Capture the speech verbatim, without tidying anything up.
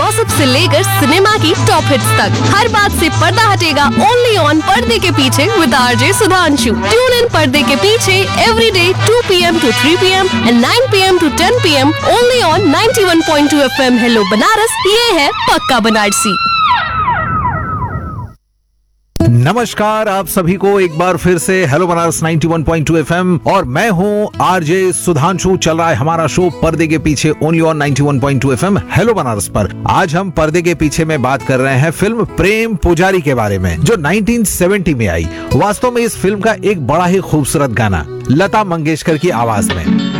Gossip से लेकर cinema की टॉप हिट्स तक, हर बात से पर्दा हटेगा ओनली ऑन पर्दे के पीछे with RJ Sudhanshu. Tune in पर्दे के पीछे every day to P M to three P M and nine P M to ten P am only on ninety one point two F M. Hello Banaras, ये है पक्का बनारसी। नमस्कार आप सभी को एक बार फिर से hello Banaras ninety one point two FM और मैं हूं आरजे सुधांशु। चल रहा है हमारा शो पर्दे के पीछे only on ninety one point two FM hello Banaras पर। आज हम पर्दे के पीछे में बात कर रहे हैं फिल्म प्रेम पुजारी के बारे में, जो नाइंटीन सेवेंटी में आई। वास्तव में इस फिल्म का एक बड़ा ही खूबसूरत गाना लता मंगेशकर की आवाज में।